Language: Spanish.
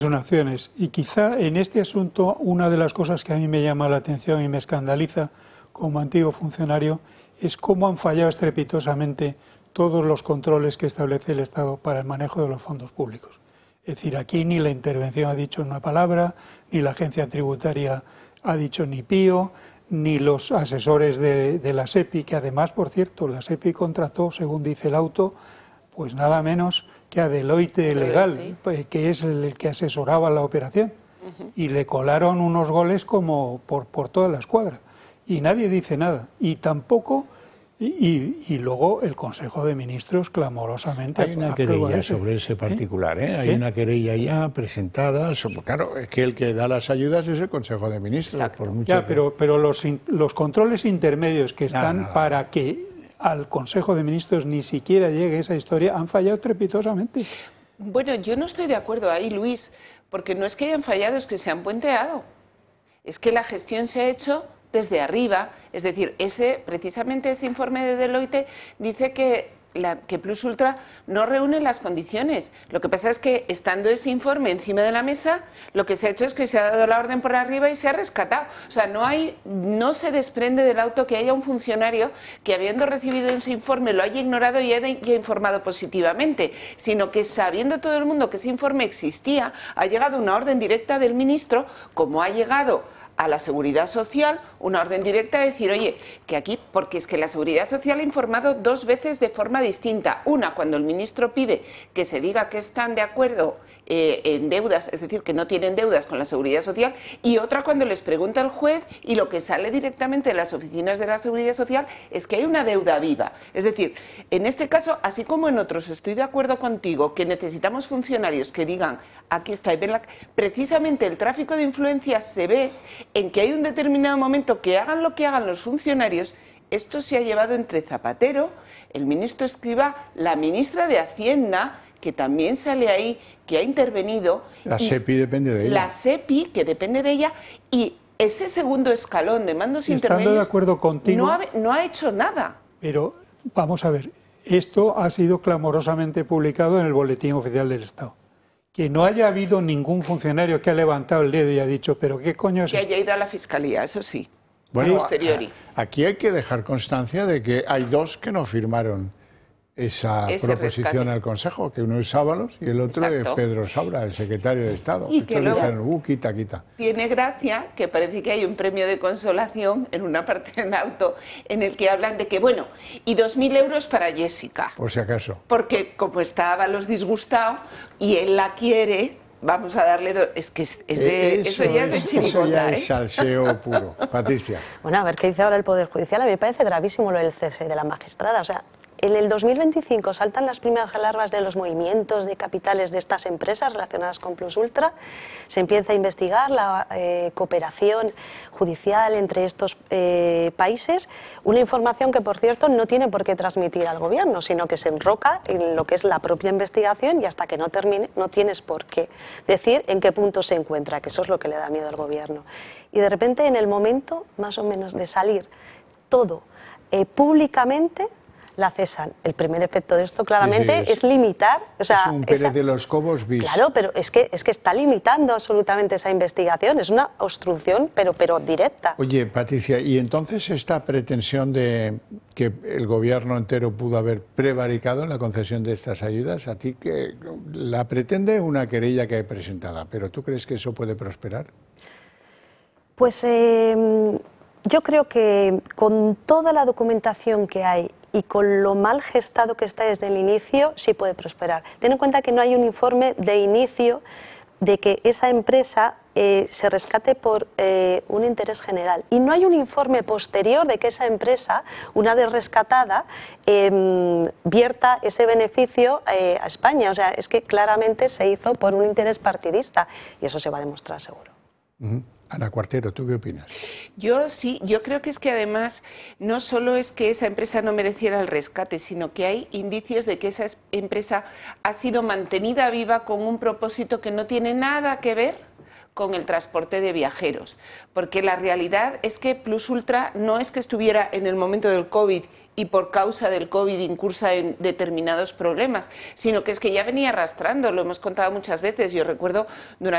Acciones. Y quizá en este asunto una de las cosas que a mí me llama la atención y me escandaliza como antiguo funcionario es cómo han fallado estrepitosamente todos los controles que establece el Estado para el manejo de los fondos públicos. Es decir, aquí ni la intervención ha dicho una palabra, ni la agencia tributaria ha dicho ni pío, ni los asesores de la SEPI, que además, por cierto, la SEPI contrató, según dice el auto, pues nada menos que a Deloitte Legal, que es el que asesoraba la operación, y le colaron unos goles como por toda la escuadra, y nadie dice nada, y tampoco, y luego el Consejo de Ministros clamorosamente... Hay una querella sobre ese particular, hay una querella ya presentada, claro, es que el que da las ayudas es el Consejo de Ministros. Por mucho ya, pero los controles intermedios que están para que al Consejo de Ministros ni siquiera llegue esa historia, han fallado estrepitosamente. Bueno, yo no estoy de acuerdo ahí, Luis, porque no es que hayan fallado, es que se han puenteado. Es que la gestión se ha hecho desde arriba, es decir, precisamente ese informe de Deloitte dice que Plus Ultra no reúne las condiciones. Lo que pasa es que, estando ese informe encima de la mesa, lo que se ha hecho es que se ha dado la orden por arriba y se ha rescatado. O sea, no se desprende del auto que haya un funcionario que, habiendo recibido ese informe, lo haya ignorado y haya informado positivamente, sino que, sabiendo todo el mundo que ese informe existía, ha llegado una orden directa del ministro, como ha llegado a la Seguridad Social, una orden directa de decir, oye, que aquí, porque es que la Seguridad Social ha informado dos veces de forma distinta. Una, cuando el ministro pide que se diga que están de acuerdo en deudas, es decir, que no tienen deudas con la Seguridad Social, y otra cuando les pregunta el juez y lo que sale directamente de las oficinas de la Seguridad Social es que hay una deuda viva. Es decir, en este caso, así como en otros, estoy de acuerdo contigo que necesitamos funcionarios que digan, aquí está, precisamente el tráfico de influencias se ve en que hay un determinado momento que hagan lo que hagan los funcionarios. Esto se ha llevado entre Zapatero, el ministro Escrivá, la ministra de Hacienda, que también sale ahí, que ha intervenido. La SEPI depende de ella. La SEPI, que depende de ella, y ese segundo escalón de mandos intermedios... Estando de acuerdo contigo... No ha hecho nada. Pero, vamos a ver, esto ha sido clamorosamente publicado en el Boletín Oficial del Estado. Que no haya habido ningún funcionario que ha levantado el dedo y ha dicho, pero ¿qué coño es esto? Que haya ido a la Fiscalía, eso sí. Bueno, posteriori. Aquí hay que dejar constancia de que hay dos que no firmaron esa proposición al Consejo, que uno es Ábalos y el otro es Pedro Saura, el secretario de Estado. Y que luego dijeron, quita. Tiene gracia que parece que hay un premio de consolación en una parte del auto en el que hablan de que, bueno, y 2.000 euros para Jessica. Por si acaso. Porque como está Ábalos disgustado y él la quiere... Vamos a darle... Es que eso ya es de chirigota. Eso ya es salseo puro. Patricia. Bueno, a ver qué dice ahora el Poder Judicial. A mí me parece gravísimo lo del cese de la magistrada. O sea, en el 2025 saltan las primeras alarmas de los movimientos de capitales de estas empresas relacionadas con Plus Ultra. Se empieza a investigar la cooperación judicial entre estos países. Una información que, por cierto, no tiene por qué transmitir al gobierno, sino que se enroca en lo que es la propia investigación y hasta que no termine no tienes por qué decir en qué punto se encuentra, que eso es lo que le da miedo al gobierno. Y de repente, en el momento más o menos de salir todo públicamente, la cesan. El primer efecto de esto claramente es limitar... O sea, es un Pérez de los Cobos bis. Claro, pero es que está limitando absolutamente esa investigación. Es una obstrucción, pero directa. Oye, Patricia, ¿y entonces esta pretensión de que el gobierno entero pudo haber prevaricado en la concesión de estas ayudas, a ti que la pretende una querella que hay presentada, pero ¿tú crees que eso puede prosperar? Pues yo creo que con toda la documentación que hay y con lo mal gestado que está desde el inicio, sí puede prosperar. Ten en cuenta que no hay un informe de inicio de que esa empresa se rescate por un interés general. Y no hay un informe posterior de que esa empresa, una vez rescatada, vierta ese beneficio a España. O sea, es que claramente se hizo por un interés partidista y eso se va a demostrar seguro. Ana Cuartero, ¿tú qué opinas? Yo sí, yo creo que es que además no solo es que esa empresa no mereciera el rescate, sino que hay indicios de que esa empresa ha sido mantenida viva con un propósito que no tiene nada que ver con el transporte de viajeros, porque la realidad es que Plus Ultra no es que estuviera en el momento del COVID y por causa del COVID incursa en determinados problemas, sino que es que ya venía arrastrando, lo hemos contado muchas veces. Yo recuerdo durante